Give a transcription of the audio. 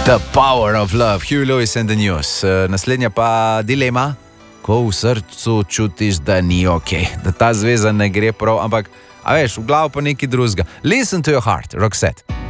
The Power of Love, Huey Lewis and the News. Naslednja pa dilema, ko v srcu čutiš, da ni ok, da ta zveza ne gre prav, ampak, a veš, v glavo pa nekaj drugega. Listen to your heart, Roxette.